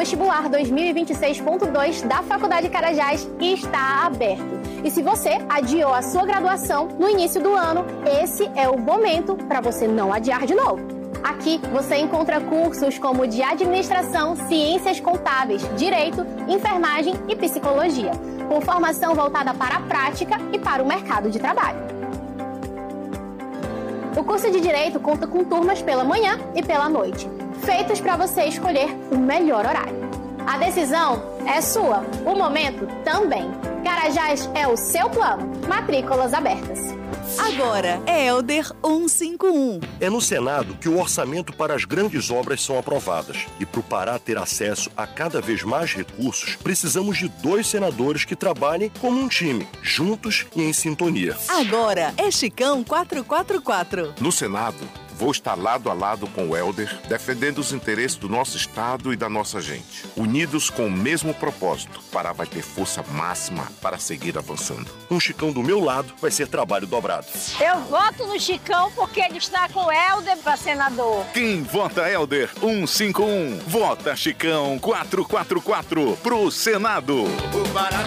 vestibular 2026.2 da Faculdade Carajás está aberto. E se você adiou a sua graduação no início do ano, esse é o momento para você não adiar de novo. Aqui você encontra cursos como de administração, ciências contábeis, direito, enfermagem e psicologia, com formação voltada para a prática e para o mercado de trabalho. O curso de Direito conta com turmas pela manhã e pela noite, feitos para você escolher o melhor horário. A decisão é sua, o momento também. Carajás é o seu plano. Matrículas abertas. Agora é Elder 151. É no Senado que o orçamento para as grandes obras são aprovadas. E para o Pará ter acesso a cada vez mais recursos, precisamos de 2 senadores que trabalhem como um time, juntos e em sintonia. Agora é Chicão 444. No Senado, vou estar lado a lado com o Elder, defendendo os interesses do nosso Estado e da nossa gente. Unidos com o mesmo propósito, Pará vai ter força máxima para seguir avançando. Um Chicão do meu lado vai ser trabalho dobrado. Eu voto no Chicão porque ele está com o Elder para senador. Quem vota Elder 151, vota Chicão 444 pro Senado. O Pará